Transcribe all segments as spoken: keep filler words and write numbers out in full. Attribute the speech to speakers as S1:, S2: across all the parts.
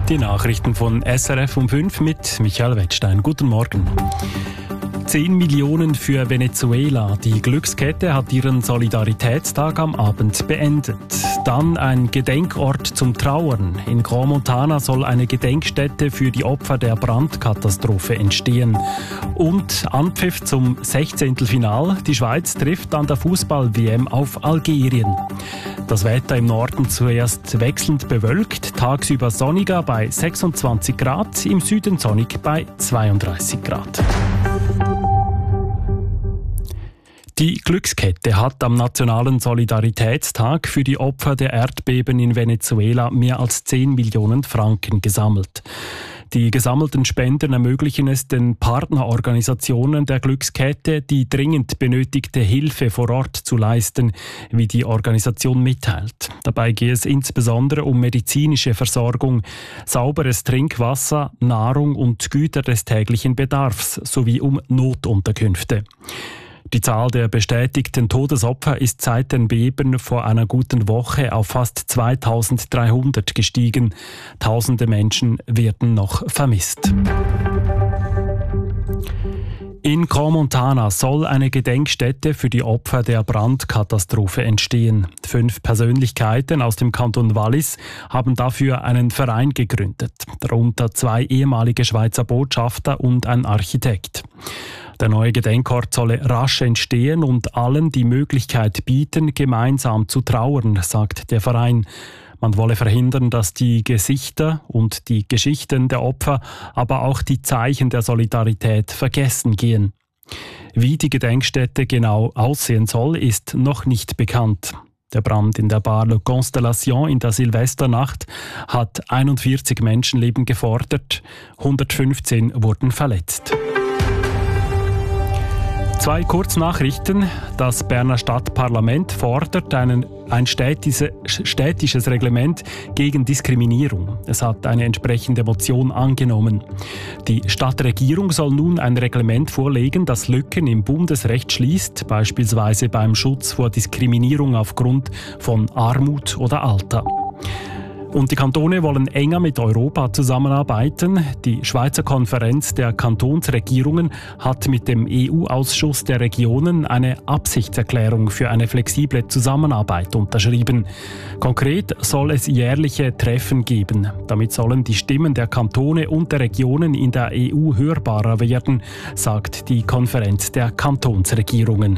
S1: Die Nachrichten von S R F um fünf mit Michael Wettstein. Guten Morgen. zehn Millionen für Venezuela. Die Glückskette hat ihren Solidaritätstag am Abend beendet. Dann ein Gedenkort zum Trauern. In Crans-Montana soll eine Gedenkstätte für die Opfer der Brandkatastrophe entstehen. Und Anpfiff zum Sechzehntelfinal. Die Schweiz trifft an der Fußball-W M auf Algerien. Das Wetter im Norden zuerst wechselnd bewölkt, tagsüber sonniger bei sechsundzwanzig Grad, im Süden sonnig bei zweiunddreißig Grad. Die Glückskette hat am Nationalen Solidaritätstag für die Opfer der Erdbeben in Venezuela mehr als zehn Millionen Franken gesammelt. Die gesammelten Spenden ermöglichen es den Partnerorganisationen der Glückskette, die dringend benötigte Hilfe vor Ort zu leisten, wie die Organisation mitteilt. Dabei gehe es insbesondere um medizinische Versorgung, sauberes Trinkwasser, Nahrung und Güter des täglichen Bedarfs sowie um Notunterkünfte. Die Zahl der bestätigten Todesopfer ist seit den Beben vor einer guten Woche auf fast zweitausenddreihundert gestiegen. Tausende Menschen werden noch vermisst. In Crans-Montana soll eine Gedenkstätte für die Opfer der Brandkatastrophe entstehen. Fünf Persönlichkeiten aus dem Kanton Wallis haben dafür einen Verein gegründet, darunter zwei ehemalige Schweizer Botschafter und ein Architekt. Der neue Gedenkort solle rasch entstehen und allen die Möglichkeit bieten, gemeinsam zu trauern, sagt der Verein. Man wolle verhindern, dass die Gesichter und die Geschichten der Opfer, aber auch die Zeichen der Solidarität vergessen gehen. Wie die Gedenkstätte genau aussehen soll, ist noch nicht bekannt. Der Brand in der Bar Le Constellation in der Silvesternacht hat einundvierzig Menschenleben gefordert, hundertfünfzehn wurden verletzt. Zwei Kurznachrichten. Das Berner Stadtparlament fordert einen, ein städtische, städtisches Reglement gegen Diskriminierung. Es hat eine entsprechende Motion angenommen. Die Stadtregierung soll nun ein Reglement vorlegen, das Lücken im Bundesrecht schließt, beispielsweise beim Schutz vor Diskriminierung aufgrund von Armut oder Alter. Und die Kantone wollen enger mit Europa zusammenarbeiten. Die Schweizer Konferenz der Kantonsregierungen hat mit dem E U-Ausschuss der Regionen eine Absichtserklärung für eine flexible Zusammenarbeit unterschrieben. Konkret soll es jährliche Treffen geben. Damit sollen die Stimmen der Kantone und der Regionen in der E U hörbarer werden, sagt die Konferenz der Kantonsregierungen.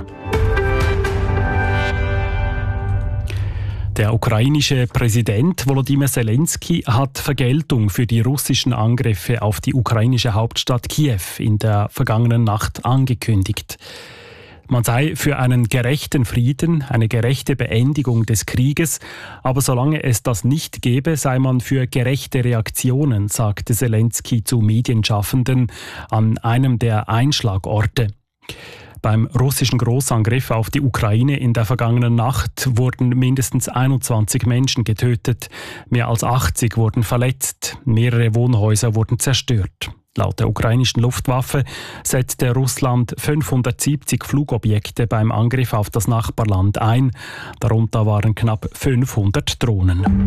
S1: Der ukrainische Präsident Volodymyr Zelensky hat Vergeltung für die russischen Angriffe auf die ukrainische Hauptstadt Kiew in der vergangenen Nacht angekündigt. Man sei für einen gerechten Frieden, eine gerechte Beendigung des Krieges, aber solange es das nicht gäbe, sei man für gerechte Reaktionen, sagte Zelensky zu Medienschaffenden an einem der Einschlagorte. Beim russischen Großangriff auf die Ukraine in der vergangenen Nacht wurden mindestens einundzwanzig Menschen getötet, mehr als achtzig wurden verletzt, mehrere Wohnhäuser wurden zerstört. Laut der ukrainischen Luftwaffe setzte Russland fünfhundertsiebzig Flugobjekte beim Angriff auf das Nachbarland ein, darunter waren knapp fünfhundert Drohnen.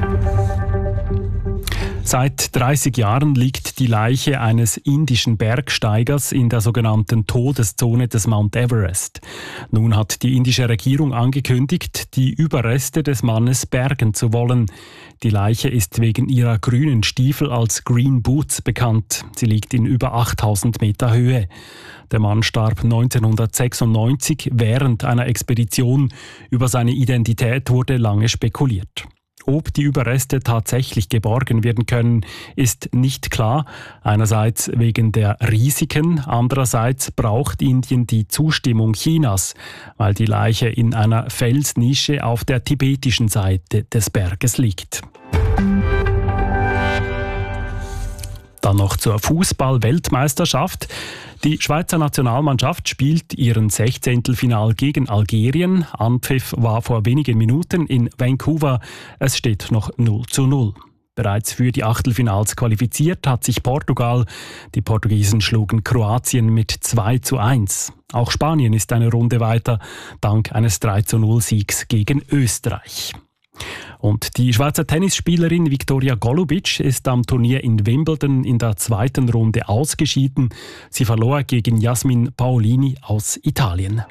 S1: Seit dreißig Jahren liegt die Leiche eines indischen Bergsteigers in der sogenannten Todeszone des Mount Everest. Nun hat die indische Regierung angekündigt, die Überreste des Mannes bergen zu wollen. Die Leiche ist wegen ihrer grünen Stiefel als Green Boots bekannt. Sie liegt in über achttausend Meter Höhe. Der Mann starb neunzehnhundertsechsundneunzig während einer Expedition. Über seine Identität wurde lange spekuliert. Ob die Überreste tatsächlich geborgen werden können, ist nicht klar. Einerseits wegen der Risiken, andererseits braucht Indien die Zustimmung Chinas, weil die Leiche in einer Felsnische auf der tibetischen Seite des Berges liegt. Dann noch zur Fußball-Weltmeisterschaft. Die Schweizer Nationalmannschaft spielt ihren Sechzehntelfinal gegen Algerien. Anpfiff war vor wenigen Minuten in Vancouver. Es steht noch null zu null. Bereits für die Achtelfinals qualifiziert hat sich Portugal. Die Portugiesen schlugen Kroatien mit zwei zu eins. Auch Spanien ist eine Runde weiter, dank eines drei zu null Siegs gegen Österreich. Und die Schweizer Tennisspielerin Viktoria Golubic ist am Turnier in Wimbledon in der zweiten Runde ausgeschieden. Sie verlor gegen Jasmin Paolini aus Italien.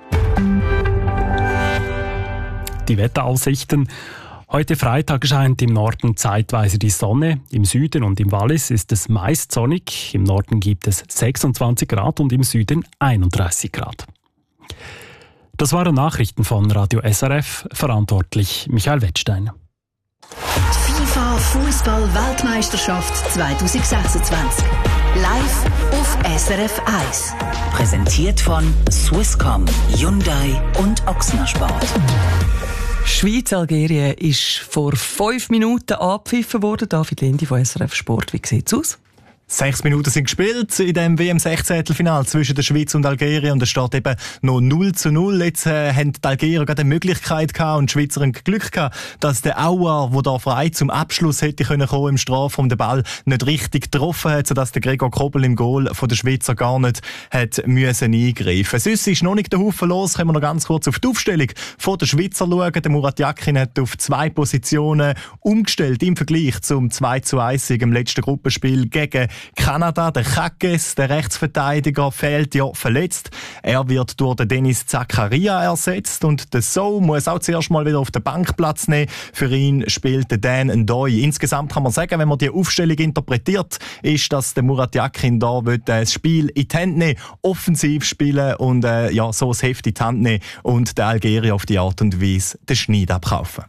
S1: Die Wetteraussichten. Heute Freitag scheint im Norden zeitweise die Sonne. Im Süden und im Wallis ist es meist sonnig. Im Norden gibt es sechsundzwanzig Grad und im Süden einunddreißig Grad. Das waren Nachrichten von Radio S R F, verantwortlich Michael Wettstein.
S2: Die FIFA Fußball-Weltmeisterschaft zwanzig sechsundzwanzig. Live auf S R F eins. Präsentiert von Swisscom, Hyundai und Ochsner Sport.
S3: Schweiz-Algerien ist vor fünf Minuten abgepfiffen worden. David Lindi von S R F Sport. Wie sieht es aus?
S4: Sechs Minuten sind gespielt in dem W M sechzehntel-Final zwischen der Schweiz und Algerien und es steht eben noch null zu null. Jetzt äh, haben die Algerier gerade eine Möglichkeit gehabt und die Schweizer ein Glück gehabt, dass der Auer, der da frei zum Abschluss hätte können kommen im Strafraum, den Ball nicht richtig getroffen hat, sodass der Gregor Kobel im Goal von der Schweizer gar nicht hat müssen eingreifen. Sonst ist noch nicht der Haufen los. Können wir noch ganz kurz auf die Aufstellung von der Schweizer schauen. Der Murat Yakin hat auf zwei Positionen umgestellt im Vergleich zum zwei zu eins im letzten Gruppenspiel gegen Kanada. Der Kakes, der Rechtsverteidiger, fehlt ja verletzt. Er wird durch den Dennis Zakaria ersetzt und der So muss auch zuerst mal wieder auf den Bank Platz nehmen. Für ihn spielt der Dan Ndoye. Insgesamt kann man sagen, wenn man die Aufstellung interpretiert, ist, dass der Murat Yakin da will, äh, das Spiel in die Hand nehmen, offensiv spielen und äh, ja, so das Heft in die Hand nehmen und der Algerier auf die Art und Weise den Schneid abkaufen.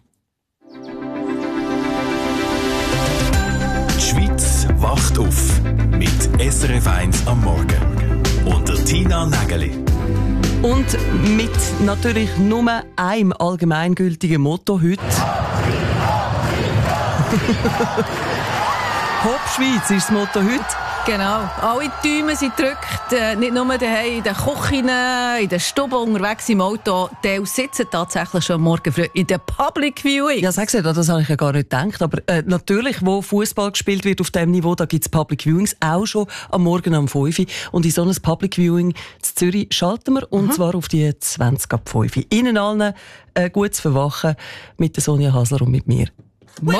S5: Die Schweiz wacht auf mit S R F eins am Morgen. Und der Tina Nägeli.
S3: Und mit natürlich nur einem allgemeingültigen Motto heute. Hopp Schweiz ist das Motto heute.
S6: Genau. Alle Däume sind gedrückt. Äh, nicht nur daheim in den Küchen, in den Stuben, unterwegs im Auto. Die sitzen tatsächlich schon morgen früh in der Public Viewing.
S3: Ja, sag's ja, das habe ich ja gar nicht gedacht. Aber äh, natürlich, wo Fußball gespielt wird auf diesem Niveau, da gibt's Public Viewings auch schon am Morgen um fünf Uhr. Und in so ein Public Viewing in Zürich schalten wir. Und mhm. zwar auf die zwanzig ab fünf Uhr. Ihnen allen äh, gutes Verwachen mit der Sonja Hasler und mit mir.